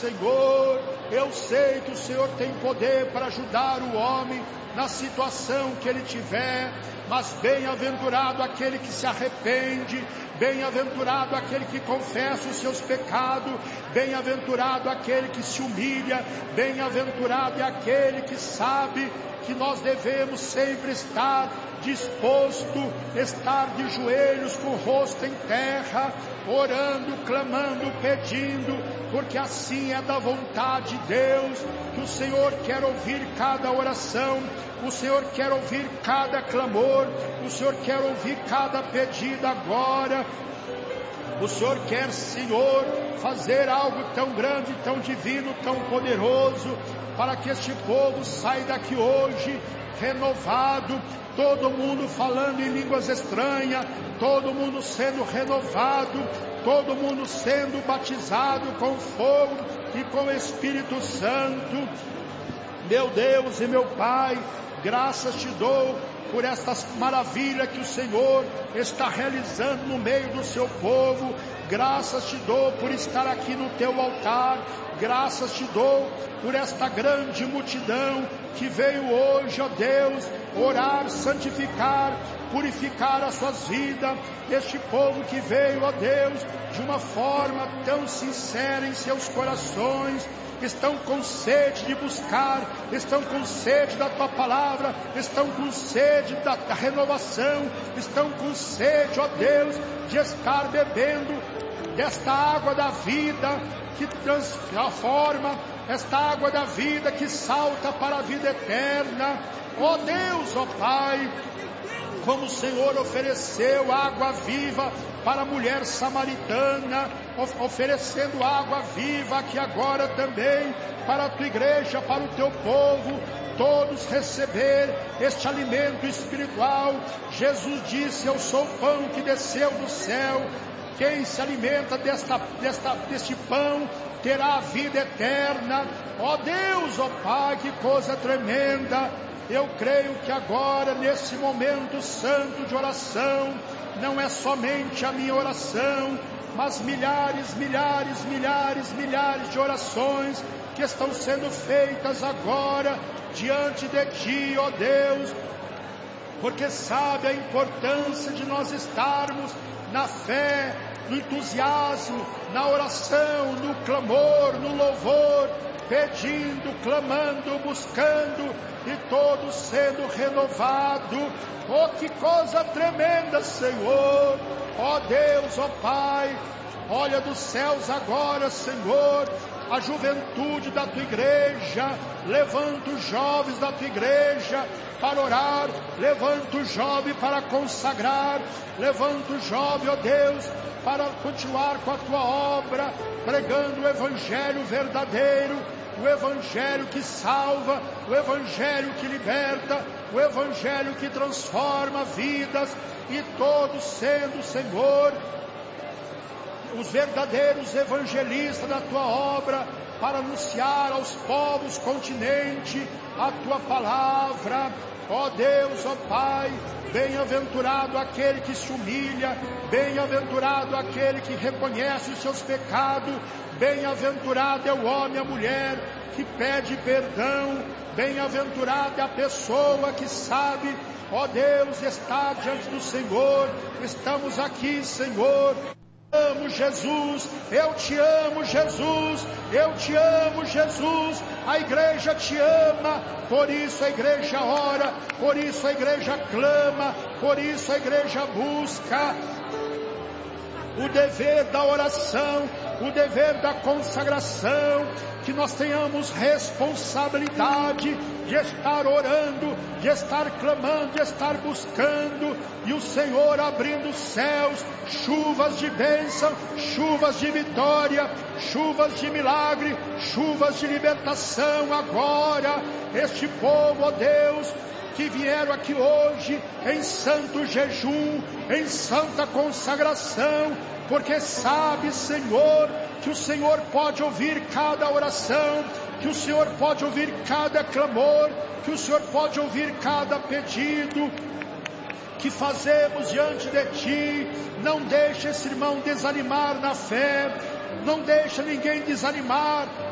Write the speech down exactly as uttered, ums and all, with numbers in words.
Senhor, eu sei que o Senhor tem poder para ajudar o homem na situação que ele tiver, mas bem-aventurado aquele que se arrepende, bem-aventurado aquele que confessa os seus pecados, bem-aventurado aquele que se humilha, bem-aventurado é aquele que sabe que nós devemos sempre estar disposto, estar de joelhos com o rosto em terra, orando, clamando, pedindo, porque assim é da vontade de Deus, que o Senhor quer ouvir cada oração, o Senhor quer ouvir cada clamor, o Senhor quer ouvir cada pedido agora. O Senhor quer, Senhor, fazer algo tão grande, tão divino, tão poderoso, para que este povo saia daqui hoje renovado, todo mundo falando em línguas estranhas, todo mundo sendo renovado, todo mundo sendo batizado com fogo e com o Espírito Santo. Meu Deus e meu Pai, graças te dou por estas maravilhas que o Senhor está realizando no meio do seu povo. Graças te dou por estar aqui no teu altar. Graças te dou por esta grande multidão que veio hoje, ó Deus, orar, santificar, purificar as suas vidas. Este povo que veio, ó Deus, de uma forma tão sincera em seus corações, estão com sede de buscar, estão com sede da tua palavra, estão com sede da, da renovação, estão com sede, ó Deus, de estar bebendo desta água da vida que transforma, esta água da vida que salta para a vida eterna. Ó Deus, ó Pai, como o Senhor ofereceu água viva para a mulher samaritana, oferecendo água viva aqui agora também para a tua igreja, para o teu povo, todos receber este alimento espiritual. Jesus disse: eu sou o pão que desceu do céu, quem se alimenta desta, desta, deste pão terá a vida eterna. Ó Deus, ó Pai, que coisa tremenda! Eu creio que agora, nesse momento santo de oração, não é somente a minha oração, mas milhares, milhares, milhares, milhares de orações que estão sendo feitas agora diante de Ti, ó Deus, porque sabe a importância de nós estarmos na fé, no entusiasmo, na oração, no clamor, no louvor, pedindo, clamando, buscando, e todos sendo renovado. Oh, que coisa tremenda, Senhor! Ó Deus, ó Pai, olha dos céus agora, Senhor, a juventude da tua igreja, levanta os jovens da tua igreja para orar, levanta o jovem para consagrar, levanta o jovem, ó Deus, para continuar com a tua obra, pregando o evangelho verdadeiro, o evangelho que salva, o evangelho que liberta, o evangelho que transforma vidas, e todos sendo, Senhor, os verdadeiros evangelistas da tua obra, para anunciar aos povos continente a tua palavra. Ó Deus, ó Pai, bem-aventurado aquele que se humilha, bem-aventurado aquele que reconhece os seus pecados, bem-aventurado é o homem e a mulher que pede perdão, bem-aventurado é a pessoa que sabe, ó Deus, está diante do Senhor. Estamos aqui, Senhor. Eu te amo, Jesus, eu te amo, Jesus, eu te amo, Jesus, a igreja te ama, por isso a igreja ora, por isso a igreja clama, por isso a igreja busca. O dever da oração, o dever da consagração, que nós tenhamos responsabilidade de estar orando, de estar clamando, de estar buscando, e o Senhor abrindo os céus, chuvas de bênção, chuvas de vitória, chuvas de milagre, chuvas de libertação agora. Este povo, ó Deus, que vieram aqui hoje em santo jejum, em santa consagração, porque sabe, Senhor, que o Senhor pode ouvir cada oração, que o Senhor pode ouvir cada clamor, que o Senhor pode ouvir cada pedido que fazemos diante de Ti. Não deixe esse irmão desanimar na fé, não deixe ninguém desanimar,